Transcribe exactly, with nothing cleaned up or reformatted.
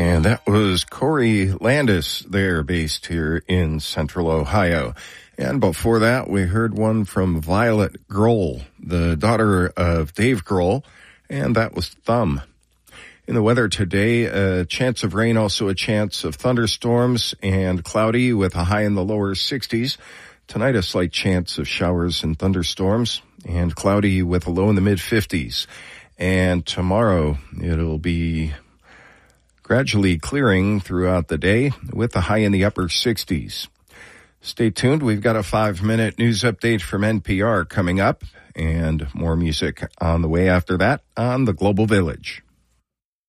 And that was Corey Landis there, based here in Central Ohio. And before that, we heard one from Violet Grohl, the daughter of Dave Grohl, and that was Thumb. In the weather today, a chance of rain, also a chance of thunderstorms, and cloudy with a high in the lower sixties. Tonight, a slight chance of showers and thunderstorms, and cloudy with a low in the mid-fifties. And tomorrow, it'll be gradually clearing throughout the day with a high in the upper sixties. Stay tuned. We've got a five-minute news update from N P R coming up, and more music on the way after that on the Global Village.